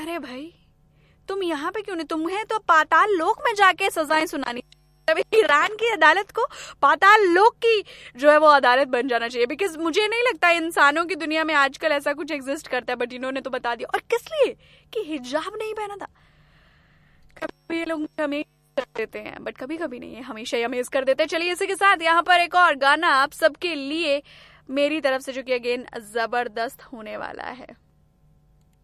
अरे भाई तुम यहाँ पे क्यों नहीं, तुम्हें तो पाताल लोक में जाके सजाएं सुनानी, तभी ईरान की अदालत को पाताल लोक की जो है वो अदालत बन जाना चाहिए। बिकॉज मुझे नहीं लगता इंसानों की दुनिया में आजकल ऐसा कुछ एग्जिस्ट करता है, बट इन्होंने तो बता दिया। और किस लिए? कि हिजाब नहीं पहना था। कभी ये लोग हमें कर देते हैं, बट कभी कभी नहीं है, हमेशा ही अमेज कर देते हैं। चलिए इसी के साथ यहाँ पर एक और गाना आप सबके लिए मेरी तरफ से, जो कि अगेन जबरदस्त होने वाला है।